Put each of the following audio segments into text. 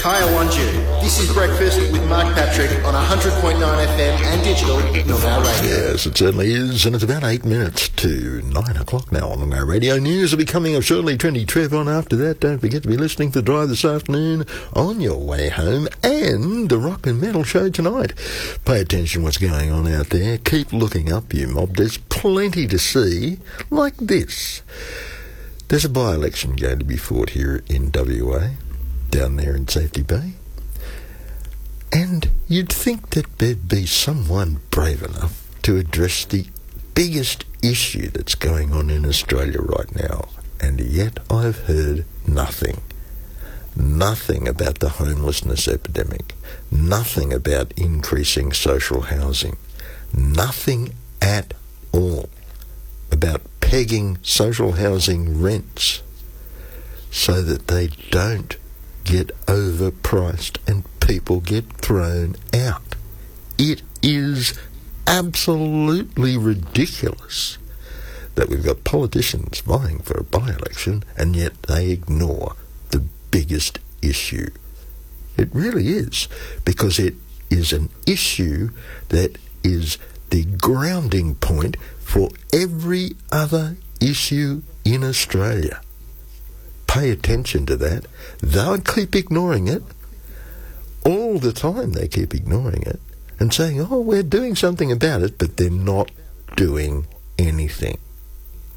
Kaya Wanju. This is Breakfast with Mark Patrick on 100.9 FM and digital Noongar Radio. Yes, it certainly is, and it's about 8 minutes to 9 o'clock now on Noongar Radio. News will be coming up shortly. Trendy Trev on after that. Don't forget to be listening to The Drive this afternoon on your way home, and the Rock and Metal Show tonight. Pay attention what's going on out there. Keep looking up, you mob. There's plenty to see, like this. There's a by-election going to be fought here in WA, down there in Safety Bay. And you'd think that there'd be someone brave enough to address the biggest issue that's going on in Australia right now. And yet I've heard nothing. Nothing about the homelessness epidemic. Nothing about increasing social housing. Nothing at all about pegging social housing rents so that they don't get overpriced and people get thrown out. It is absolutely ridiculous that we've got politicians vying for a by-election and yet they ignore the biggest issue. It really is, because it is an issue that is the grounding point for every other issue in Australia. Pay attention to that. They'll keep ignoring it. All the time they keep ignoring it and saying, oh, we're doing something about it, but they're not doing anything.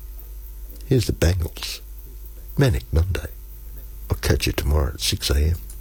Here's the Bangles. Manic Monday. I'll catch you tomorrow at 6 a.m.